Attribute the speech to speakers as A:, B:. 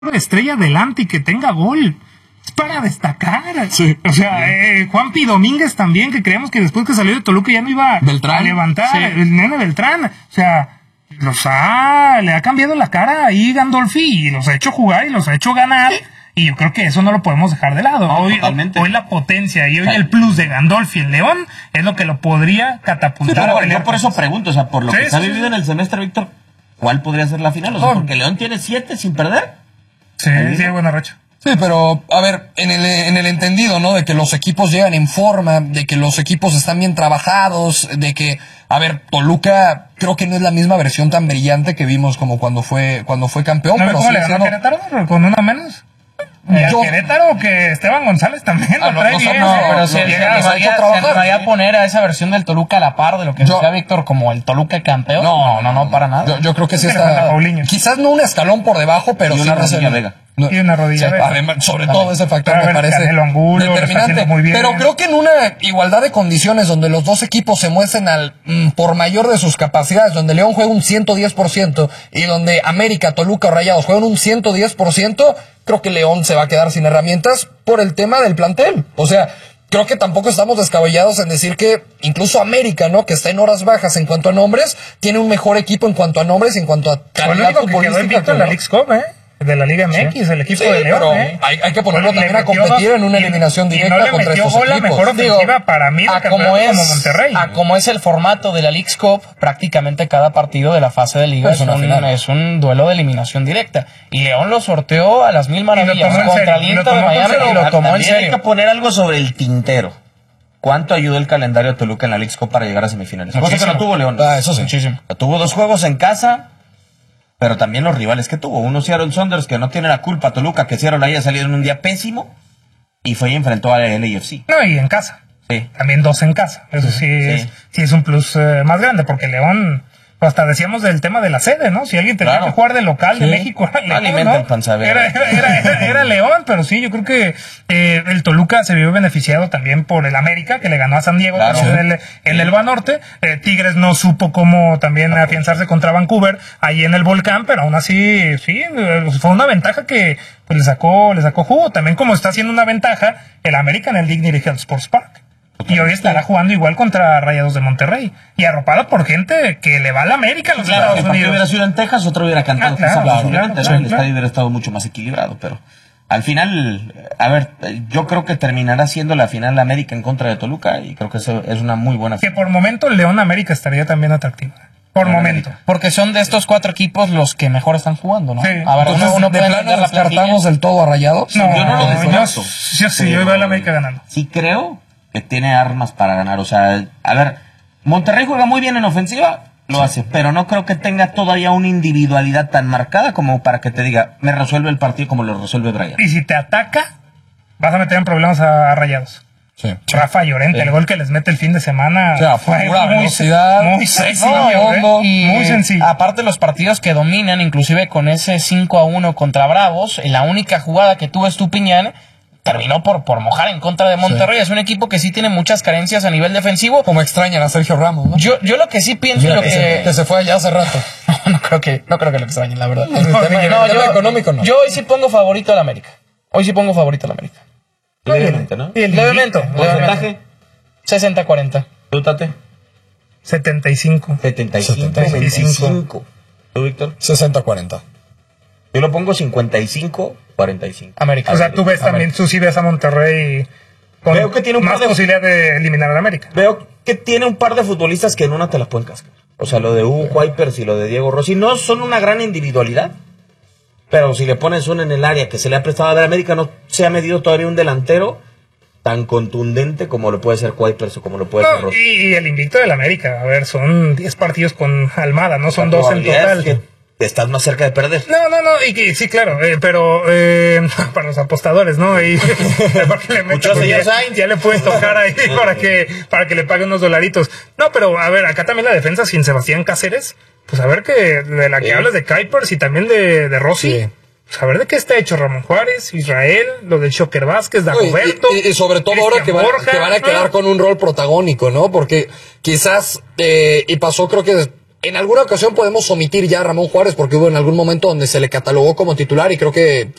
A: estrella adelante y que tenga gol. Es para destacar.
B: Sí.
A: O sea, Juanpi Domínguez también, que creemos que después que salió de Toluca ya no iba a levantar.
B: Sí.
A: El nene Beltrán. O sea, le ha cambiado la cara ahí Gandolfi y los ha hecho jugar y los ha hecho ganar. Y yo creo que eso no lo podemos dejar de lado. Hoy la potencia y hoy el plus de Gandolfi en León es lo que lo podría catapultar.
C: Sí, pero yo por eso pregunto, o sea, por lo que se ha vivido en el semestre, Víctor, ¿cuál podría ser la final? O sea, porque León tiene 7 sin perder.
A: Sí, buena racha.
B: Sí, pero, a ver, en el entendido, ¿no? De que los equipos llegan en forma, de que los equipos están bien trabajados, de que, a ver, Toluca creo que no es la misma versión tan brillante que vimos como cuando fue campeón.
A: ¿No
B: pero
A: cómo le ganó a Querétaro? ¿Con una menos? Y al Querétaro, que Esteban González también lo trae bien.
D: Pero se vaya a poner a esa versión del Toluca a la par de lo que decía Víctor como el Toluca campeón. No, para nada.
B: Yo creo que sí está... Quizás no un escalón por debajo, pero sí
C: una rodilla Vega.
A: Y una rodilla Vega.
B: Además, sobre todo ese factor me parece determinante.
A: Muy bien.
B: Pero creo que en una igualdad de condiciones donde los dos equipos se muestren al por mayor de sus capacidades, donde León juega un 110% y donde América, Toluca o Rayados juegan un 110%, creo que León se va a quedar sin herramientas por el tema del plantel. O sea, creo que tampoco estamos descabellados en decir que incluso América, ¿no? Que está en horas bajas en cuanto a nombres, tiene un mejor equipo en cuanto a nombres, en cuanto a calidad futbolística.
A: En la Leagues Cup, de la Liga MX, el equipo de León.
B: Pero hay que ponerlo también a competir en una eliminación directa contra estos equipos.
A: La mejor ofensiva para mí como Monterrey.
D: Como es el formato de la Leagues Cup, prácticamente cada partido de la fase de liga es un duelo de eliminación directa. Y León lo sorteó a las mil maravillas contra el Inter de Miami y lo tomó en serio.
C: Hay que poner algo sobre el tintero. ¿Cuánto ayudó el calendario de Toluca en la Leagues Cup para llegar a semifinales? Cosa que no tuvo León.
B: Eso sí.
D: Muchísimo.
C: Tuvo 2 juegos en casa, pero también los rivales que tuvo. Uno Seattle Sounders, que no tiene la culpa. Toluca, que Seattle haya salido en un día pésimo y fue y enfrentó a la LAFC.
A: No, y en casa.
C: Sí.
A: También 2 en casa. Eso sí es un plus más grande, porque León, hasta decíamos del tema de la sede, ¿no? Si alguien tenía que jugar de local de México, era León, ¿no? Era León, pero sí, yo creo que el Toluca se vio beneficiado también por el América, que le ganó a San Diego en el Banorte. Tigres no supo cómo también afianzarse contra Vancouver ahí en el Volcán, pero aún así, sí, fue una ventaja que pues le sacó jugo. También como está haciendo una ventaja el América en el Dignity Health Sports Park. Y hoy estará jugando igual contra Rayados de Monterrey. Y arropado por gente que le va a la América.
C: Claro, el partido hubiera sido en Texas, otro hubiera cantado. El estadio hubiera estado mucho más equilibrado, pero al final, a ver, yo creo que terminará siendo la final América en contra de Toluca y creo que eso es una muy buena final.
A: Que por momento León América estaría también atractivo. Por momento.
D: Porque son de estos 4 equipos los que mejor están jugando, ¿no?
A: Sí.
D: A ver, uno
B: ¿de plano descartamos del todo a Rayados?
A: No,
C: yo no lo descarto.
A: Yo veo a la América ganando.
C: Sí creo que tiene armas para ganar. O sea, a ver, Monterrey juega muy bien en ofensiva, lo hace, pero no creo que tenga todavía una individualidad tan marcada como para que te diga, me resuelve el partido como lo resuelve Brian.
A: Y si te ataca, vas a meter en problemas a Rayados.
B: Sí.
A: Rafa Llorente, el gol que les mete el fin de semana,
B: fue velocidad,
A: muy sencillo, muy sencillo.
D: Aparte los partidos que dominan, inclusive con ese 5-1 contra Bravos, la única jugada que tuvo Estupiñán terminó por mojar en contra de Monterrey. Es un equipo que sí tiene muchas carencias a nivel defensivo.
B: Como extrañan a Sergio Ramos, ¿no?
D: Yo lo que sí pienso
B: que se fue allá hace rato.
D: no creo que lo extrañen, la verdad.
B: Económico no.
D: Yo hoy sí pongo favorito al América.
C: Levemente, ¿no?
D: Levemente.
C: ¿Porcentaje?
D: 60-40.
C: ¿Tú, Tate?
A: 75.
C: 75. ¿Tú, Víctor?
B: 60-40.
C: Yo lo pongo 55-45.
D: América.
A: O sea, tú ves también, tú sí ves a Monterrey con
C: veo que tiene
A: más posibilidad de eliminar a América.
C: Veo que tiene un par de futbolistas que en una te las pueden cascar. O sea, lo de Hugo Kuipers y lo de Diego Rossi no son una gran individualidad. Pero si le pones uno en el área que se le ha prestado a ver, América no se ha medido todavía un delantero tan contundente como lo puede ser Kuipers o como lo puede ser Rossi.
A: Y el invicto del América, a ver, son 10 partidos con Almada, no son 2 en total.
C: Que estás más cerca de perder.
A: No, y que sí, claro, pero para los apostadores, ¿no? Y ya le puedes tocar ahí para que le pague unos dolaritos. No, pero a ver, acá también la defensa sin Sebastián Cáceres, pues a ver que de la que hablas de Kuipers y también de Rossi. Pues a ver de qué está hecho Ramón Juárez, Israel, lo del Shocker Vázquez, Dagoberto.
B: Y sobre todo ahora que van a quedar con un rol protagónico, ¿no? Porque quizás, y pasó creo que En alguna ocasión podemos omitir ya a Ramón Juárez porque hubo en algún momento donde se le catalogó como titular y creo que